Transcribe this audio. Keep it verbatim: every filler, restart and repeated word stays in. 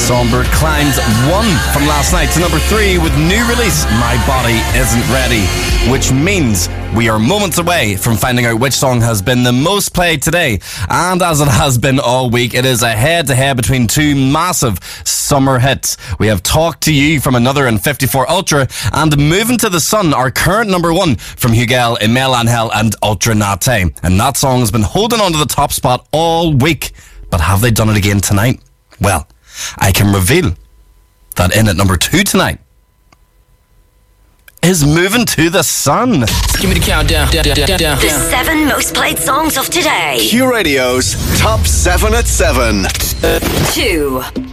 Somber climbs one from last night to number three with new release My Body Isn't Ready, which means we are moments away from finding out which song has been the most played today. And as it has been all week, it is a head-to-head between two massive summer hits. We have Talk to You from Another and fifty-four Ultra, and Moving to the Sun, our current number one from Hugel, Emel Angel and Ultra Nate. And that song has been holding on to the top spot all week. But have they done it again tonight? Well, I can reveal that in at number two tonight is Moving to the Sun. Give me the countdown. Down, down, down, down. The seven most played songs of today. Q Radio's Top seven at seven. Two.